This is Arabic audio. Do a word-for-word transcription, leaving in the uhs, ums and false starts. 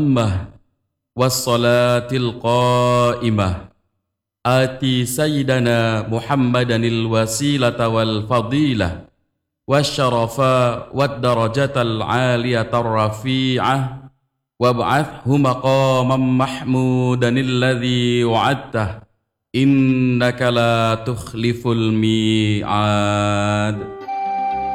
التامة والصلاة القائمة آتي سيدنا محمدا الوسيلة والفضيلة والشرف والدرجة العالية الرفيعة وابعثه مقاما محمودا الذي وعدته إنك لا تخلف الميعاد.